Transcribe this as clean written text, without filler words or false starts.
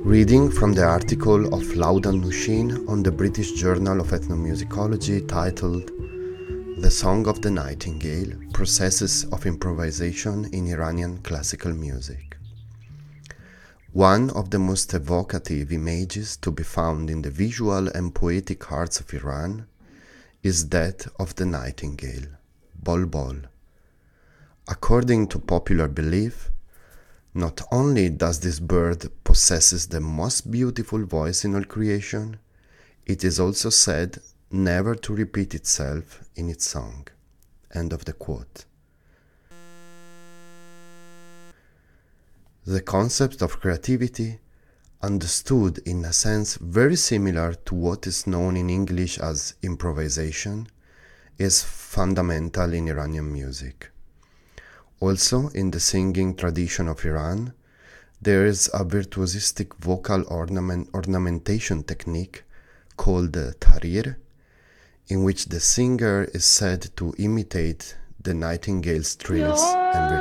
Reading from the article of Laudan Nushin on the British Journal of Ethnomusicology titled The Song of the Nightingale: Processes of Improvisation in Iranian Classical Music. One of the most evocative images to be found in the visual and poetic arts of Iran is that of the nightingale, Bulbul. According to popular belief, not only does this bird possesses the most beautiful voice in all creation, it is also said never to repeat itself in its song. End of the quote. The concept of creativity, understood in a sense very similar to what is known in English as improvisation, is fundamental in Iranian music. Also, in the singing tradition of Iran, there is a virtuosistic vocal ornamentation technique called tarir, in which the singer is said to imitate the nightingale's trills and